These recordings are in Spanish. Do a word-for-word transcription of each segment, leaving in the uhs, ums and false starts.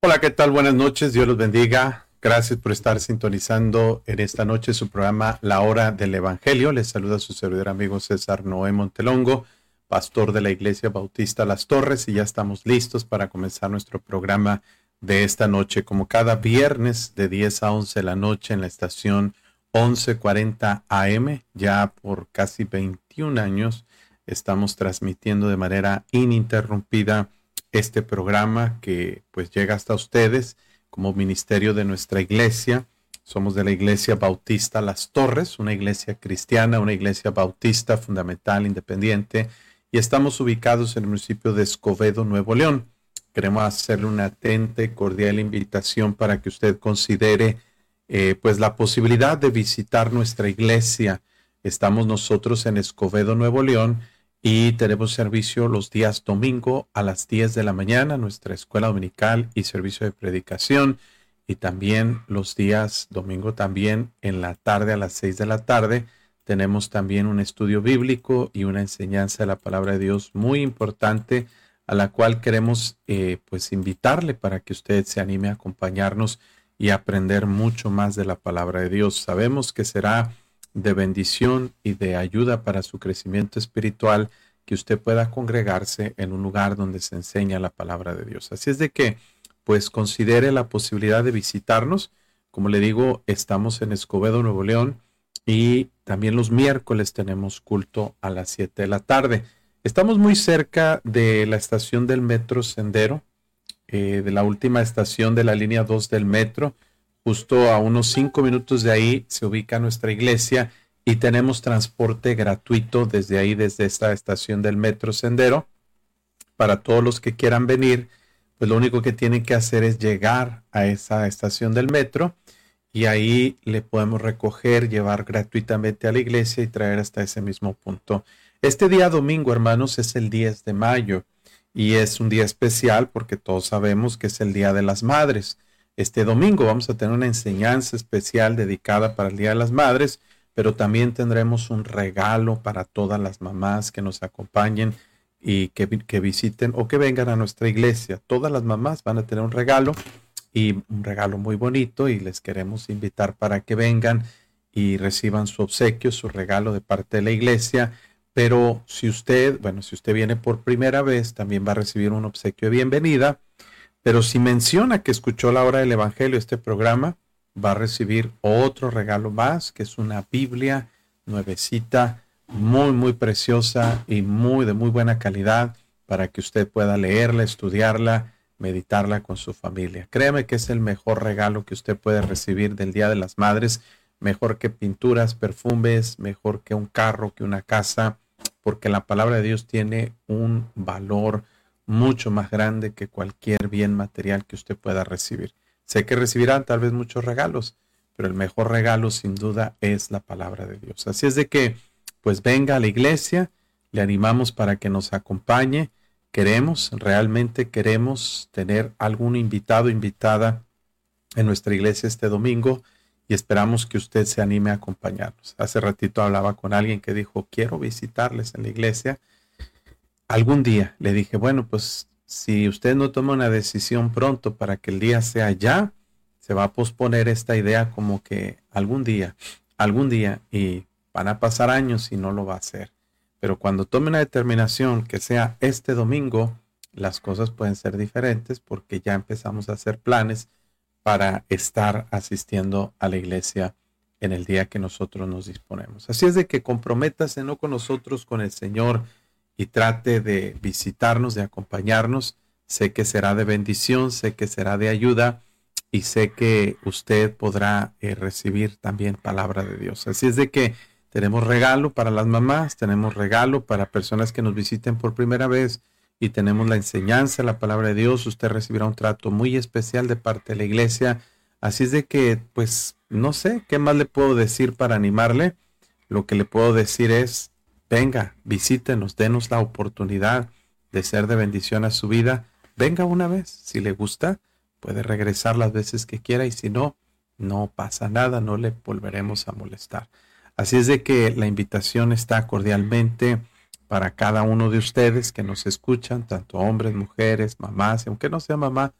Hola, ¿qué tal? Buenas noches, Dios los bendiga. Gracias por estar sintonizando en esta noche su programa La Hora del Evangelio. Les saluda su servidor amigo César Noé Montelongo, pastor de la Iglesia Bautista Las Torres, y ya estamos listos para comenzar nuestro programa de esta noche. Como cada viernes de diez a once de la noche en la estación once cuarenta A M, ya por casi veintiún años estamos transmitiendo de manera ininterrumpida este programa que pues llega hasta ustedes como ministerio de nuestra iglesia. Somos de la Iglesia Bautista Las Torres, una iglesia cristiana, una iglesia bautista fundamental, independiente, y estamos ubicados en el municipio de Escobedo, Nuevo León. Queremos hacerle una atenta y cordial invitación para que usted considere eh, pues la posibilidad de visitar nuestra iglesia. Estamos nosotros en Escobedo, Nuevo León, y tenemos servicio los días domingo a las diez de la mañana, nuestra escuela dominical y servicio de predicación. Y también los días domingo también en la tarde a las seis de la tarde tenemos también un estudio bíblico y una enseñanza de la palabra de Dios muy importante, a la cual queremos eh, pues invitarle para que usted se anime a acompañarnos y aprender mucho más de la palabra de Dios. Sabemos que será de bendición y de ayuda para su crecimiento espiritual que usted pueda congregarse en un lugar donde se enseña la palabra de Dios. Así es de que, pues, considere la posibilidad de visitarnos. Como le digo, estamos en Escobedo, Nuevo León, y también los miércoles tenemos culto a las siete de la tarde. Estamos muy cerca de la estación del Metro Sendero, eh, de la última estación de la línea dos del metro. Justo a unos cinco minutos de ahí se ubica nuestra iglesia y tenemos transporte gratuito desde ahí, desde esta estación del Metro Sendero. Para todos los que quieran venir, pues lo único que tienen que hacer es llegar a esa estación del metro y ahí le podemos recoger, llevar gratuitamente a la iglesia y traer hasta ese mismo punto. Este día domingo, hermanos, es el diez de mayo y es un día especial porque todos sabemos que es el Día de las Madres. Este domingo vamos a tener una enseñanza especial dedicada para el Día de las Madres, pero también tendremos un regalo para todas las mamás que nos acompañen y que, que visiten o que vengan a nuestra iglesia. Todas las mamás van a tener un regalo y un regalo muy bonito y les queremos invitar para que vengan y reciban su obsequio, su regalo de parte de la iglesia. Pero si usted, bueno, si usted viene por primera vez, también va a recibir un obsequio de bienvenida. Pero si menciona que escuchó la hora del Evangelio, este programa, va a recibir otro regalo más, que es una Biblia nuevecita, muy, muy preciosa y muy de muy buena calidad, para que usted pueda leerla, estudiarla, meditarla con su familia. Créame que es el mejor regalo que usted puede recibir del Día de las Madres, mejor que pinturas, perfumes, mejor que un carro, que una casa, porque la palabra de Dios tiene un valor mucho más grande que cualquier bien material que usted pueda recibir. Sé que recibirán tal vez muchos regalos, pero el mejor regalo sin duda es la palabra de Dios. Así es de que, pues venga a la iglesia, le animamos para que nos acompañe. Queremos, realmente queremos tener algún invitado, invitada en nuestra iglesia este domingo y esperamos que usted se anime a acompañarnos. Hace ratito hablaba con alguien que dijo, quiero visitarles en la iglesia. Algún día le dije, bueno, pues si usted no toma una decisión pronto para que el día sea ya, se va a posponer esta idea como que algún día, algún día, y van a pasar años y no lo va a hacer. Pero cuando tome una determinación que sea este domingo, las cosas pueden ser diferentes porque ya empezamos a hacer planes para estar asistiendo a la iglesia en el día que nosotros nos disponemos. Así es de que comprométase no con nosotros, con el Señor, y trate de visitarnos, de acompañarnos. Sé que será de bendición, sé que será de ayuda y sé que usted podrá eh, recibir también palabra de Dios. Así es de que tenemos regalo para las mamás, tenemos regalo para personas que nos visiten por primera vez y tenemos la enseñanza, la palabra de Dios. Usted recibirá un trato muy especial de parte de la iglesia. Así es de que, pues, no sé qué más le puedo decir para animarle. Lo que le puedo decir es, venga, visítenos, denos la oportunidad de ser de bendición a su vida. Venga una vez, si le gusta, puede regresar las veces que quiera y si no, no pasa nada, no le volveremos a molestar. Así es de que la invitación está cordialmente para cada uno de ustedes que nos escuchan, tanto hombres, mujeres, mamás, y aunque no sea mamá,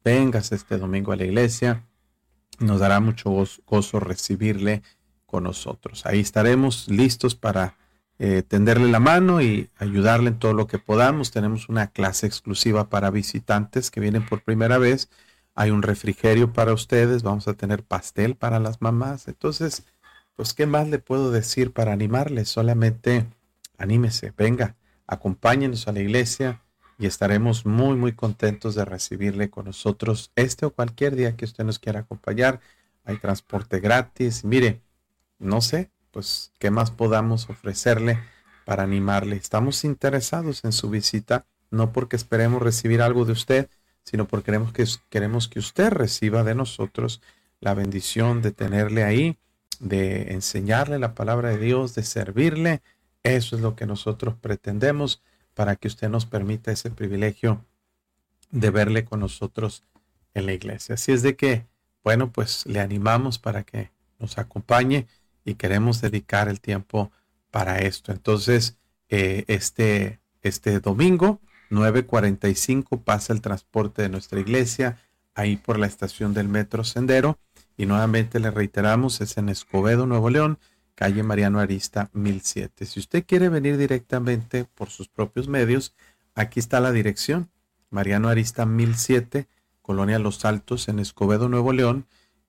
véngase este domingo a la iglesia. Nos dará mucho gozo recibirle con nosotros. Ahí estaremos listos para eh, tenderle la mano y ayudarle en todo lo que podamos. Tenemos una clase exclusiva para visitantes que vienen por primera vez. Hay un refrigerio para ustedes. Vamos a tener pastel para las mamás. Entonces, pues, ¿qué más le puedo decir para animarles? Solamente anímese, venga, acompáñenos a la iglesia y estaremos muy, muy contentos de recibirle con nosotros este o cualquier día que usted nos quiera acompañar. Hay transporte gratis. Mire, no sé, pues, qué más podamos ofrecerle para animarle. Estamos interesados en su visita, no porque esperemos recibir algo de usted, sino porque queremos que, queremos que usted reciba de nosotros la bendición de tenerle ahí, de enseñarle la palabra de Dios, de servirle. Eso es lo que nosotros pretendemos, para que usted nos permita ese privilegio de verle con nosotros en la iglesia. Así es de que, bueno, pues le animamos para que nos acompañe y queremos dedicar el tiempo para esto. Entonces, eh, este, este domingo, nueve cuarenta y cinco, pasa el transporte de nuestra iglesia ahí por la estación del Metro Sendero. Y nuevamente le reiteramos, es en Escobedo, Nuevo León, calle Mariano Arista mil siete. Si usted quiere venir directamente por sus propios medios, aquí está la dirección: Mariano Arista mil siete, Colonia Los Altos, en Escobedo, Nuevo León.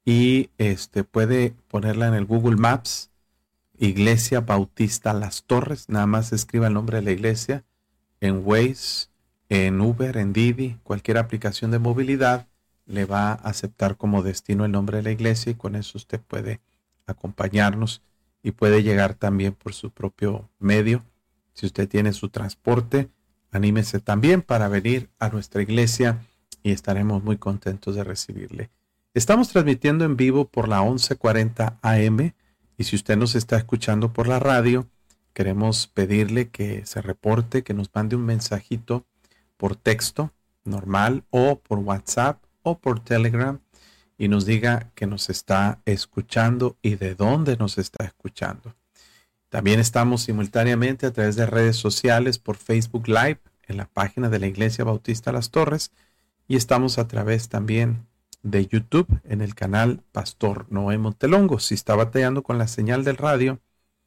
Y este puede ponerla en el Google Maps, Iglesia Bautista Las Torres. Nada más escriba el nombre de la iglesia en Waze, en Uber, en Didi, cualquier aplicación de movilidad le va a aceptar como destino el nombre de la iglesia, y con eso usted puede acompañarnos y puede llegar también por su propio medio. Si usted tiene su transporte, anímese también para venir a nuestra iglesia y estaremos muy contentos de recibirle. Estamos transmitiendo en vivo por la once cuarenta A M, y si usted nos está escuchando por la radio, queremos pedirle que se reporte, que nos mande un mensajito por texto normal o por WhatsApp o por Telegram y nos diga que nos está escuchando y de dónde nos está escuchando. También estamos simultáneamente a través de redes sociales por Facebook Live en la página de la Iglesia Bautista Las Torres, y estamos a través también de YouTube en el canal Pastor Noé Montelongo. Si está batallando con la señal del radio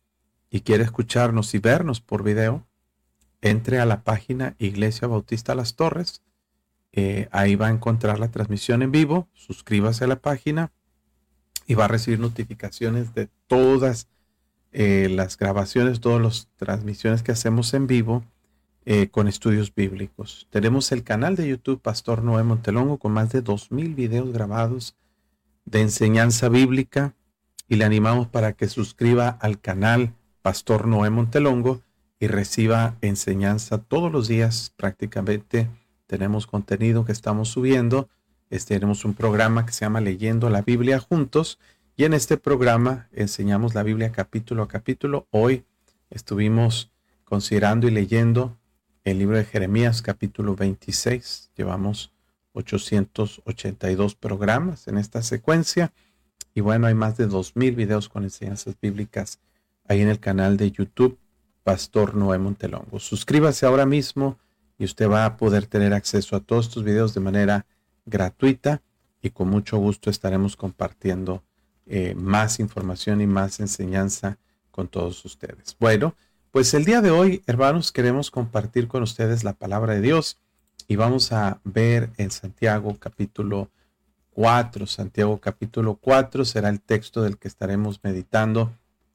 y quiere escucharnos y vernos por video, entre a la página Iglesia Bautista Las Torres. Eh, ahí va a encontrar la transmisión en vivo. Suscríbase a la página y va a recibir notificaciones de todas eh, las grabaciones, todas las transmisiones que hacemos en vivo eh, con estudios bíblicos. Tenemos el canal de YouTube Pastor Noé Montelongo con más de dos mil videos grabados de enseñanza bíblica, y le animamos para que suscriba al canal Pastor Noé Montelongo y reciba enseñanza todos los días prácticamente. Tenemos contenido que estamos subiendo. Este, tenemos un programa que se llama Leyendo la Biblia Juntos, y en este programa enseñamos la Biblia capítulo a capítulo. Hoy estuvimos considerando y leyendo el libro de Jeremías capítulo veintiséis. Llevamos ochocientos ochenta y dos programas en esta secuencia, y bueno, hay más de dos mil videos con enseñanzas bíblicas ahí en el canal de YouTube Pastor Noé Montelongo. Suscríbase ahora mismo y usted va a poder tener acceso a todos estos videos de manera gratuita, y con mucho gusto estaremos compartiendo eh, más información y más enseñanza con todos ustedes. Bueno, pues el día de hoy, hermanos, queremos compartir con ustedes la palabra de Dios, y vamos a ver en Santiago capítulo cuatro. Santiago capítulo cuatro será el texto del que estaremos meditando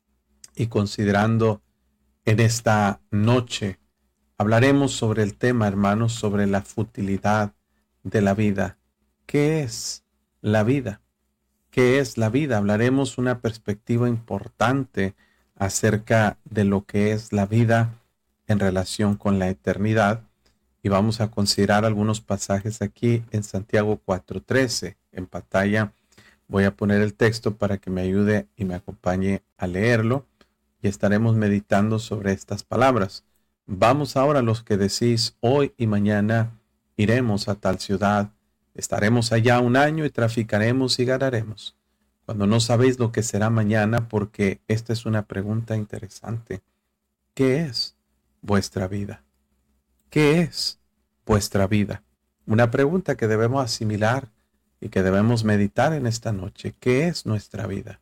y considerando en esta noche. Hablaremos sobre el tema, hermanos, sobre la futilidad de la vida. ¿Qué es la vida? ¿Qué es la vida? Hablaremos una perspectiva importante acerca de lo que es la vida en relación con la eternidad, y vamos a considerar algunos pasajes aquí en Santiago cuatro trece. En pantalla voy a poner el texto para que me ayude y me acompañe a leerlo, y estaremos meditando sobre estas palabras. Vamos ahora, los que decís, hoy y mañana iremos a tal ciudad, estaremos allá un año y traficaremos y ganaremos, cuando no sabéis lo que será mañana, porque esta es una pregunta interesante. ¿Qué es vuestra vida? ¿Qué es vuestra vida? Una pregunta que debemos asimilar y que debemos meditar en esta noche. ¿Qué es nuestra vida?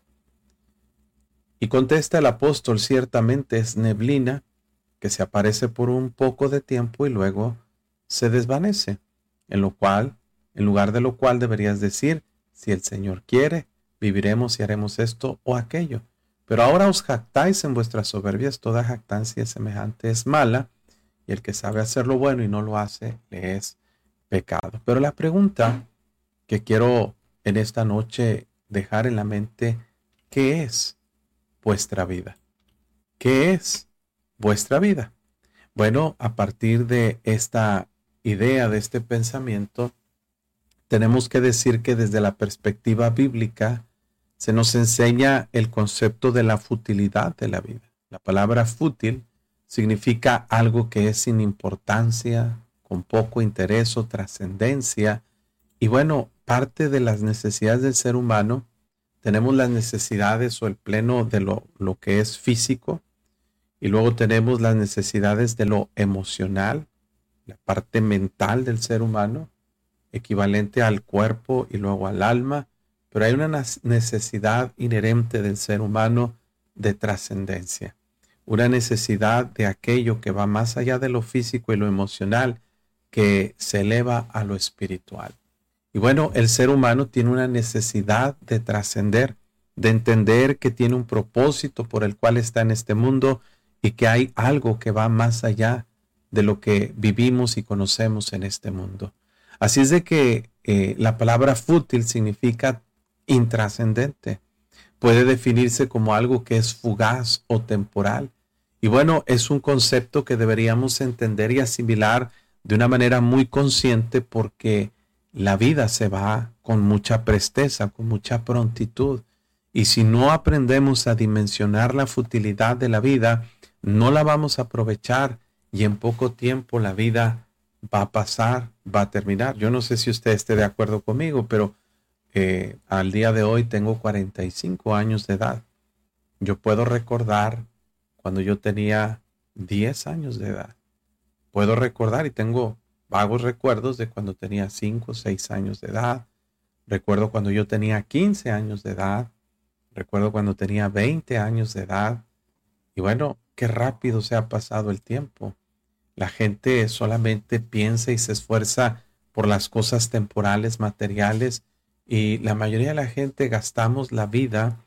Y contesta el apóstol, ciertamente es neblina que se aparece por un poco de tiempo y luego se desvanece, en lo cual, en lugar de lo cual deberías decir, si el Señor quiere, viviremos y haremos esto o aquello. Pero ahora os jactáis en vuestras soberbias, toda jactancia semejante es mala, y el que sabe hacer lo bueno y no lo hace, le es pecado. Pero la pregunta que quiero en esta noche dejar en la mente, ¿qué es vuestra vida? ¿Qué es vuestra vida? Bueno, a partir de esta idea, de este pensamiento, tenemos que decir que desde la perspectiva bíblica se nos enseña el concepto de la futilidad de la vida. La palabra fútil significa algo que es sin importancia, con poco interés o trascendencia. Y bueno, parte de las necesidades del ser humano, tenemos las necesidades o el pleno de lo, lo que es físico, y luego tenemos las necesidades de lo emocional, la parte mental del ser humano, equivalente al cuerpo y luego al alma, pero hay una necesidad inherente del ser humano de trascendencia, una necesidad de aquello que va más allá de lo físico y lo emocional, que se eleva a lo espiritual. Y bueno, el ser humano tiene una necesidad de trascender, de entender que tiene un propósito por el cual está en este mundo y que hay algo que va más allá de lo que vivimos y conocemos en este mundo. Así es de que eh, la palabra fútil significa intrascendente. Puede definirse como algo que es fugaz o temporal. Y bueno, es un concepto que deberíamos entender y asimilar de una manera muy consciente, porque la vida se va con mucha presteza, con mucha prontitud. Y si no aprendemos a dimensionar la futilidad de la vida, no la vamos a aprovechar y en poco tiempo la vida va a pasar, va a terminar. Yo no sé si usted esté de acuerdo conmigo, pero eh, al día de hoy tengo cuarenta y cinco años de edad. Yo puedo recordar cuando yo tenía diez años de edad. Puedo recordar y tengo vagos recuerdos de cuando tenía cinco o seis años de edad. Recuerdo cuando yo tenía quince años de edad. Recuerdo cuando tenía veinte años de edad. Y bueno, qué rápido se ha pasado el tiempo. La gente solamente piensa y se esfuerza por las cosas temporales, materiales, y la mayoría de la gente gastamos la vida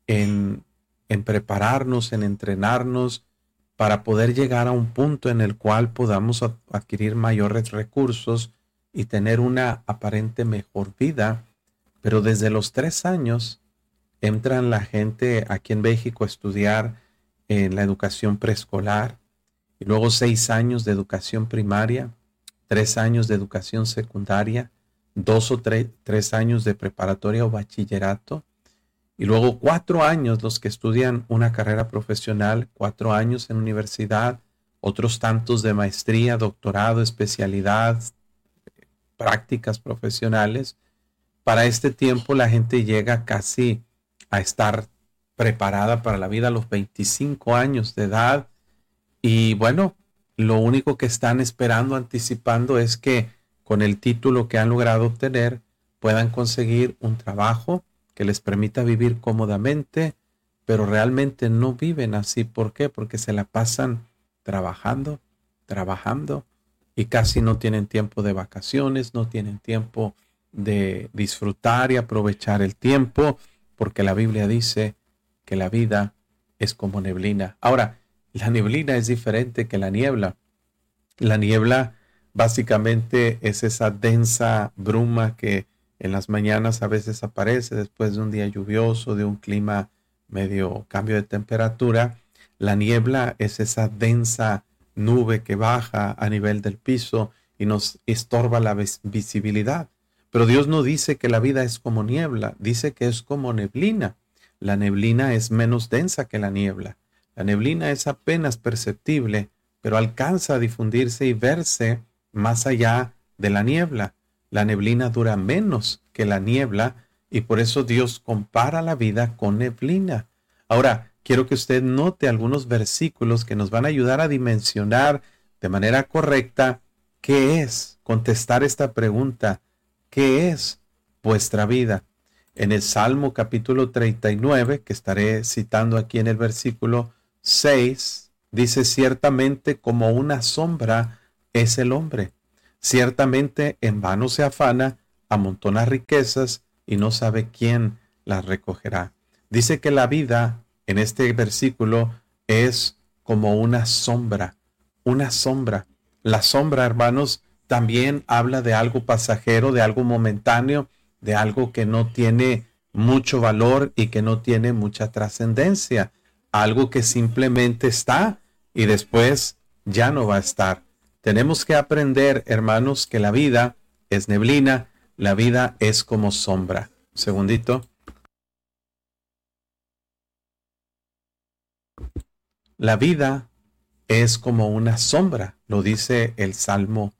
en, en prepararnos, en entrenarnos para poder llegar a un punto en el cual podamos adquirir mayores recursos y tener una aparente mejor vida. Pero desde los tres años entran la gente aquí en México a estudiar en la educación preescolar, y luego seis años de educación primaria, tres años de educación secundaria, dos o tres, tres años de preparatoria o bachillerato, y luego cuatro años los que estudian una carrera profesional, cuatro años en universidad, otros tantos de maestría, doctorado, especialidad, prácticas profesionales. Para este tiempo la gente llega casi a estar preparada para la vida a los veinticinco años de edad. Y bueno, lo único que están esperando, anticipando, es que con el título que han logrado obtener puedan conseguir un trabajo que les permita vivir cómodamente, pero realmente no viven así. ¿Por qué? Porque se la pasan trabajando, trabajando, y casi no tienen tiempo de vacaciones, no tienen tiempo de disfrutar y aprovechar el tiempo, porque la Biblia dice que la vida es como neblina. Ahora, la neblina es diferente que la niebla. La niebla básicamente es esa densa bruma que en las mañanas a veces aparece después de un día lluvioso, de un clima medio cambio de temperatura. La niebla es esa densa nube que baja a nivel del piso y nos estorba la visibilidad. Pero Dios no dice que la vida es como niebla, dice que es como neblina. La neblina es menos densa que la niebla. La neblina es apenas perceptible, pero alcanza a difundirse y verse más allá de la niebla. La neblina dura menos que la niebla y por eso Dios compara la vida con neblina. Ahora, quiero que usted note algunos versículos que nos van a ayudar a dimensionar de manera correcta qué es, contestar esta pregunta: ¿qué es vuestra vida? En el Salmo capítulo treinta y nueve, que estaré citando aquí en el versículo seis, dice: ciertamente como una sombra es el hombre. Ciertamente en vano se afana, amontona riquezas y no sabe quién las recogerá. Dice que la vida en este versículo es como una sombra, una sombra. La sombra, hermanos, también habla de algo pasajero, de algo momentáneo, de algo que no tiene mucho valor y que no tiene mucha trascendencia. Algo que simplemente está y después ya no va a estar. Tenemos que aprender, hermanos, que la vida es neblina, la vida es como sombra. Un segundito. La vida es como una sombra, lo dice el Salmo